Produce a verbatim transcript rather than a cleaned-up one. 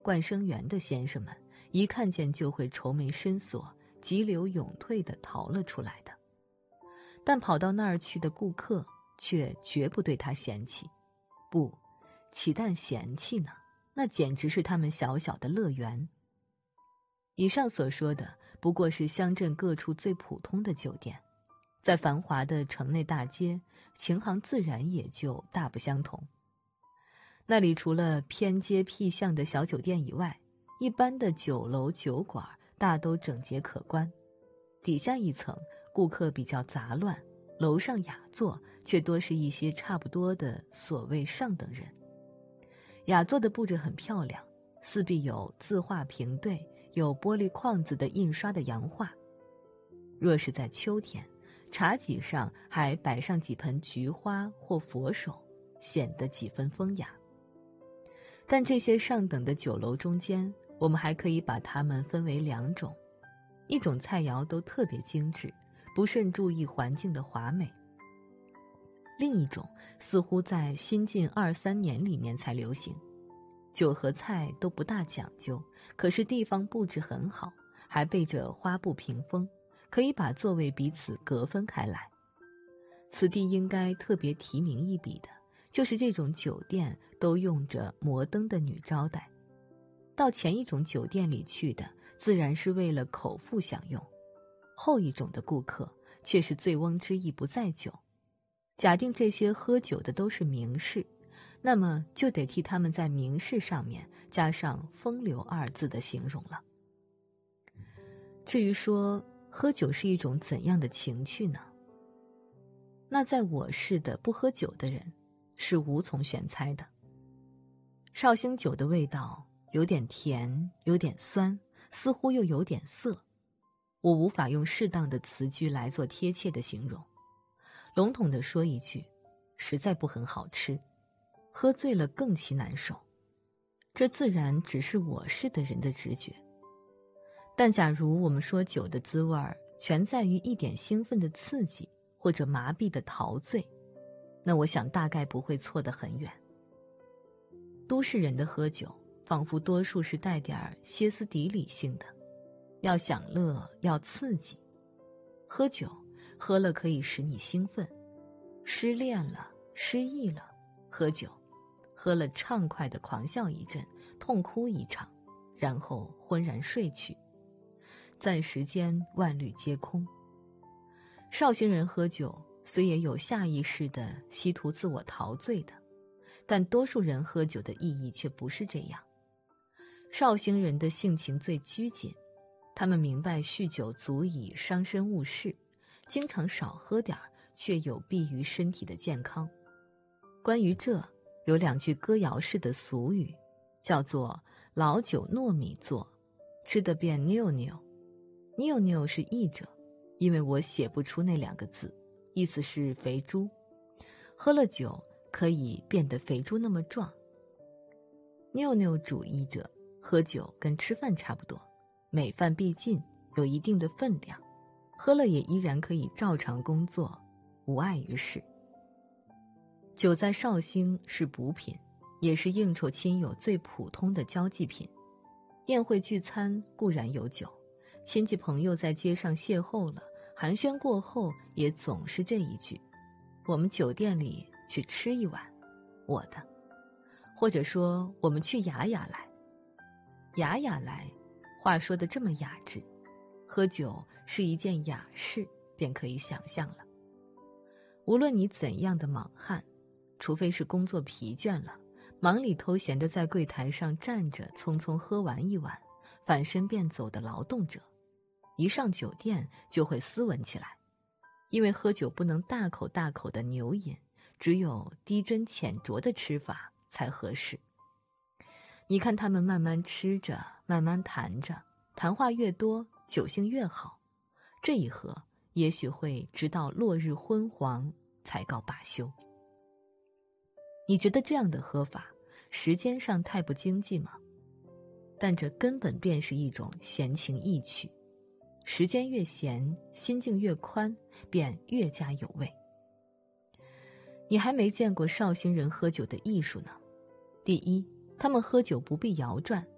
冠生园的先生们一看见就会愁眉深锁，急流勇退地逃了出来的。但跑到那儿去的顾客却绝不对他嫌弃，不，岂但嫌弃呢，那简直是他们小小的乐园。以上所说的不过是乡镇各处最普通的酒店，在繁华的城内大街，情行自然也就大不相同。那里除了偏街僻巷的小酒店以外，一般的酒楼酒馆大都整洁可观，底下一层顾客比较杂乱，楼上雅座却多是一些差不多的所谓上等人。雅座的布置很漂亮，四壁有字画平对，有玻璃框子的印刷的洋画。若是在秋天，茶几上还摆上几盆菊花或佛手，显得几分风雅。但这些上等的酒楼中间，我们还可以把它们分为两种，一种菜肴都特别精致，不甚注意环境的华美，另一种似乎在新近二三年里面才流行，酒和菜都不大讲究，可是地方布置很好，还备着花布屏风，可以把座位彼此隔分开来。此地应该特别提名一笔的，就是这种酒店都用着摩登的女招待。到前一种酒店里去的，自然是为了口腹享用，后一种的顾客却是醉翁之意不在酒。假定这些喝酒的都是名士，那么就得替他们在名士上面加上风流二字的形容了。至于说喝酒是一种怎样的情趣呢？那在我市的不喝酒的人是无从选猜的。绍兴酒的味道有点甜，有点酸，似乎又有点涩，我无法用适当的词句来做贴切的形容。笼统地说一句，实在不很好吃，喝醉了更其难受。这自然只是我市的人的直觉。但假如我们说酒的滋味全在于一点兴奋的刺激，或者麻痹的陶醉，那我想大概不会错得很远。都市人的喝酒仿佛多数是带点歇斯底里性的，要享乐，要刺激。喝酒喝了可以使你兴奋，失恋了，失意了，喝酒喝了畅快的狂笑一阵，痛哭一场，然后昏然睡去，暂时间万虑皆空。绍兴人喝酒虽也有下意识的希图自我陶醉的，但多数人喝酒的意义却不是这样。绍兴人的性情最拘谨，他们明白酗酒足以伤身误事，经常少喝点却有弊于身体的健康。关于这有两句歌谣式的俗语，叫做老酒糯米做，吃得变妞妞。妞妞是译者，因为我写不出那两个字，意思是肥猪，喝了酒可以变得肥猪那么壮。妞妞主义者喝酒跟吃饭差不多，每饭必进，有一定的分量，喝了也依然可以照常工作，无碍于事。酒在绍兴是补品，也是应酬亲友最普通的交际品。宴会聚餐固然有酒，亲戚朋友在街上邂逅了，寒暄过后也总是这一句，我们酒店里去吃一碗，我的。或者说我们去雅雅来，雅雅来，话说的这么雅致，喝酒是一件雅事，便可以想象了。无论你怎样的莽汉，除非是工作疲倦了，忙里偷闲的在柜台上站着匆匆喝完一碗，反身便走的劳动者，一上酒店就会斯文起来，因为喝酒不能大口大口的牛饮，只有低斟浅酌的吃法才合适。你看他们慢慢吃着，慢慢谈着，谈话越多，酒性越好，这一喝也许会直到落日昏黄才告罢休。你觉得这样的喝法时间上太不经济吗？但这根本便是一种闲情逸趣，时间越闲，心境越宽，便越加有味。你还没见过绍兴人喝酒的艺术呢。第一，他们喝酒不必摇转，